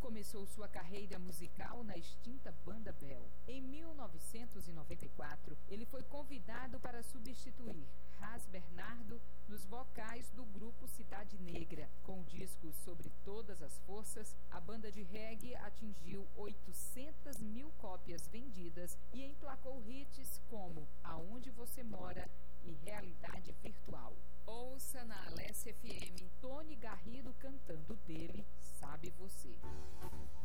começou sua carreira musical na extinta Banda Bell. Em 1994, ele foi convidado para substituir Ras Bernardo nos vocais do grupo Cidade Negra. Com o disco Sobre Todas as Forças, a banda de reggae atingiu 800 mil cópias vendidas e emplacou hits como Aonde Você Mora e Realidade Virtual. Ouça na Alessia FM Tony Garrido cantando dele Sabe Você.